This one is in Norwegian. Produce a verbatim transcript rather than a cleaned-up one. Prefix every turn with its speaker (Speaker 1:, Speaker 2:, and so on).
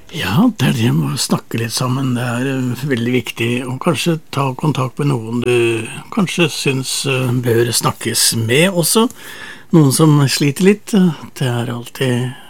Speaker 1: Ja, det er det med å snakke litt sammen. Det er eh, veldig viktig. Og kanskje ta kontakt med noen du kanskje syns eh, bør snakkes med også. Noen som sliter litt. Det er alltid